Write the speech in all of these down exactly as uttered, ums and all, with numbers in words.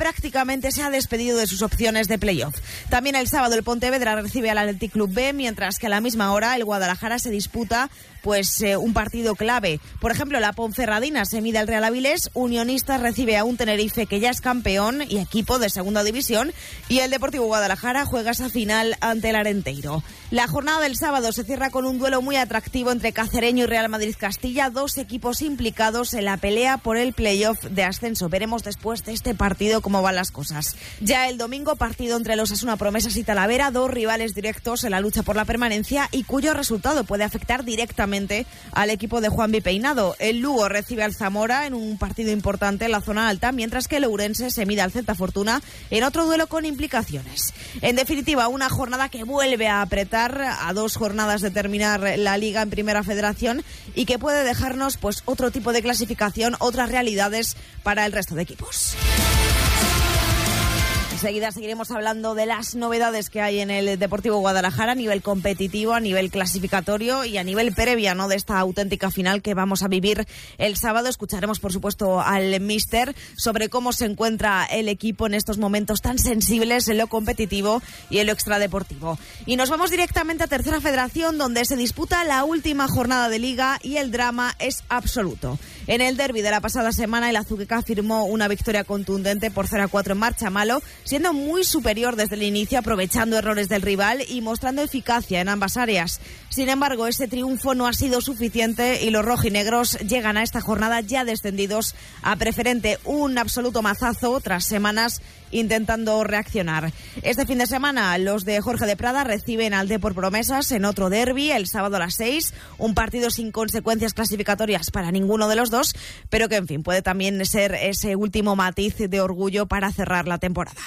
prácticamente se ha despedido de sus opciones de playoff. También el sábado el Pontevedra recibe al Athletic Club B, mientras que a la misma hora el Guadalajara se disputa pues eh, un partido clave. Por ejemplo, la Ponferradina se mide al Real Avilés, Unionistas recibe a un Tenerife que ya es campeón y equipo de segunda división, y el Deportivo Guadalajara juega esa final ante el Arenteiro. La jornada del sábado se cierra con un duelo muy atractivo entre Cacereño y Real Madrid Castilla, dos equipos implicados en la pelea por el playoff de ascenso. Veremos después de este partido cómo van las cosas. Ya el domingo, partido entre los Osasuna Promesas y Talavera, dos rivales directos en la lucha por la permanencia y cuyo resultado puede afectar directamente al equipo de Juanvi Peinado. El Lugo recibe al Zamora en un partido importante en la zona alta, mientras que el Ourense se mide al Celta Fortuna en otro duelo con implicaciones. En definitiva, una jornada que vuelve a apretar a dos jornadas de terminar la Liga en Primera Federación y que puede dejarnos pues otro tipo de clasificación, otras realidades para el resto de equipos. Enseguida seguiremos hablando de las novedades que hay en el Deportivo Guadalajara a nivel competitivo, a nivel clasificatorio y a nivel previa, ¿no?, de esta auténtica final que vamos a vivir el sábado. Escucharemos, por supuesto, al míster sobre cómo se encuentra el equipo en estos momentos tan sensibles en lo competitivo y en lo extradeportivo. Y nos vamos directamente a Tercera Federación, donde se disputa la última jornada de Liga y el drama es absoluto. En el derbi de la pasada semana, el Azuqueca firmó una victoria contundente por cero a cuatro en Marchamalo, siendo muy superior desde el inicio, aprovechando errores del rival y mostrando eficacia en ambas áreas. Sin embargo, ese triunfo no ha sido suficiente y los rojinegros llegan a esta jornada ya descendidos a preferente. Un absoluto mazazo tras semanas intentando reaccionar. Este fin de semana los de Jorge de Prada reciben al Depor Promesas en otro derbi el sábado a las seis, un partido sin consecuencias clasificatorias para ninguno de los dos, pero que en fin puede también ser ese último matiz de orgullo para cerrar la temporada.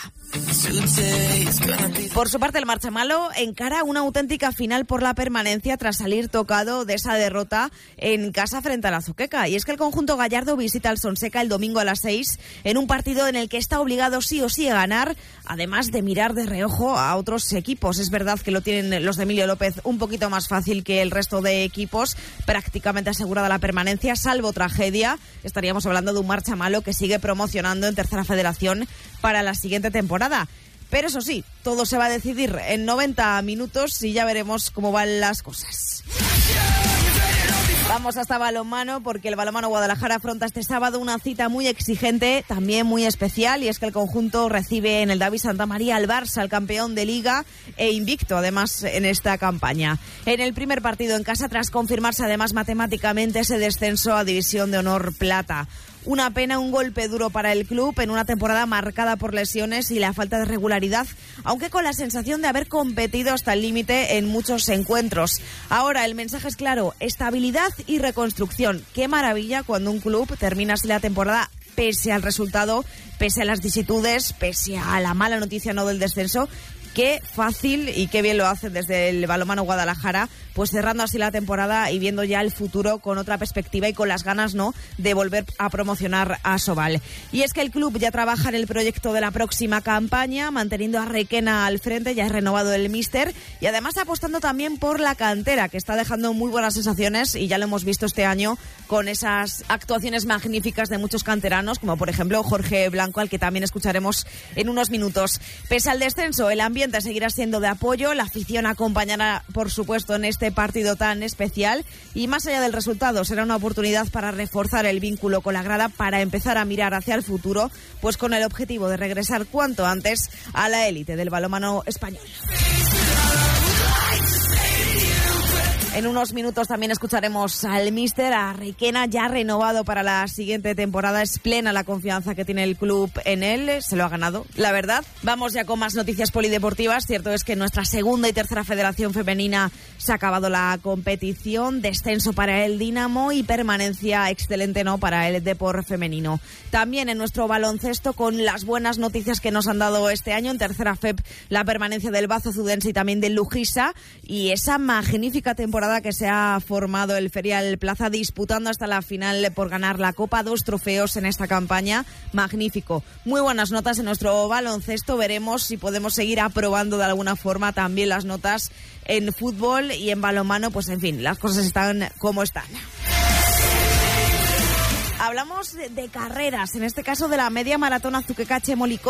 Por su parte, el Marchamalo encara una auténtica final por la permanencia tras salir tocado de esa derrota en casa frente al Azuqueca. Y es que el conjunto gallardo visita al Sonseca el domingo a las seis en un partido en el que está obligado sí o sí a ganar, además de mirar de reojo a otros equipos. Es verdad que lo tienen los de Emilio López un poquito más fácil que el resto de equipos, prácticamente asegurada la permanencia, salvo tragedia. Estaríamos hablando de un Marchamalo que sigue promocionando en Tercera Federación para la siguiente temporada. Pero eso sí, todo se va a decidir en noventa minutos y ya veremos cómo van las cosas. Vamos hasta balonmano, porque el balonmano Guadalajara afronta este sábado una cita muy exigente, también muy especial, y es que el conjunto recibe en el David Santa María al Barça, el campeón de Liga e invicto además en esta campaña. En el primer partido en casa, tras confirmarse además matemáticamente ese descenso a División de Honor Plata. Una pena, un golpe duro para el club en una temporada marcada por lesiones y la falta de regularidad, aunque con la sensación de haber competido hasta el límite en muchos encuentros. Ahora el mensaje es claro: estabilidad y reconstrucción. Qué maravilla cuando un club termina así la temporada pese al resultado, pese a las vicisitudes, pese a la mala noticia no del descenso. Qué fácil y qué bien lo hacen desde el balonmano Guadalajara, pues cerrando así la temporada y viendo ya el futuro con otra perspectiva y con las ganas, ¿no?, de volver a promocionar a Asobal. Y es que el club ya trabaja en el proyecto de la próxima campaña, manteniendo a Requena al frente, ya es renovado el míster, y además apostando también por la cantera, que está dejando muy buenas sensaciones, y ya lo hemos visto este año con esas actuaciones magníficas de muchos canteranos, como por ejemplo Jorge Blanco, al que también escucharemos en unos minutos. Pese al descenso, el ambiente seguirá siendo de apoyo, la afición acompañará, por supuesto, en este partido tan especial, y más allá del resultado, será una oportunidad para reforzar el vínculo con la grada, para empezar a mirar hacia el futuro, pues con el objetivo de regresar cuanto antes a la élite del balonmano español. En unos minutos también escucharemos al míster, a Requena, ya renovado para la siguiente temporada. Es plena la confianza que tiene el club en él, se lo ha ganado, la verdad. Vamos ya con más noticias polideportivas. Cierto es que en nuestra segunda y tercera federación femenina se ha acabado la competición, descenso para el Dinamo y permanencia excelente, ¿no?, para el Depor femenino. También en nuestro baloncesto, con las buenas noticias que nos han dado este año, en tercera F E P la permanencia del Bazo Zudense y también del Lujisa, y esa magnífica temporada que se ha formado el Ferial Plaza, disputando hasta la final por ganar la Copa, dos trofeos en esta campaña. Magnífico. Muy buenas notas en nuestro baloncesto. Veremos si podemos seguir aprobando de alguna forma también las notas en fútbol y en balonmano. Pues en fin, las cosas están como están. Hablamos de carreras, en este caso de la media maratón Azuqueca Chemolicó.